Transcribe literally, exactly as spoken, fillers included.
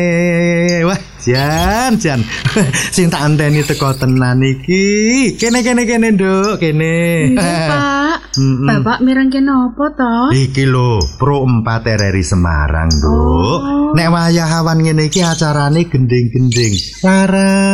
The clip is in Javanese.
Wah, Jan, Jan. Sing tak anteni teko tenan iki. Kene kene kene, Nduk, kene. Iya, Pak. Mm-mm. Bapak mirengke napa to? Iki lho, Pro empat R R I Semarang, Nduk. Oh. Nek wayah awan ngene iki acarane gending-gending. Larang